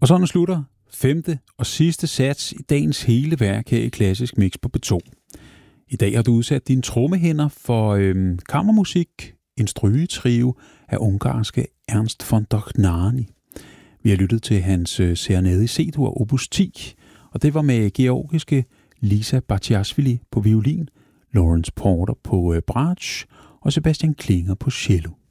Og sådan slutter femte og sidste sats i dagens hele værk her i Klassisk Mix på P2. I dag har du udsat dine trommehænder for kammermusik, en strygetrio af ungarske Ernst von Dohnányi. Vi har lyttet til hans serenade i C-dur opus 10, og det var med georgiske Lisa Batiashvili på violin, Lawrence Porter på bratsch og Sebastian Klinger på cello.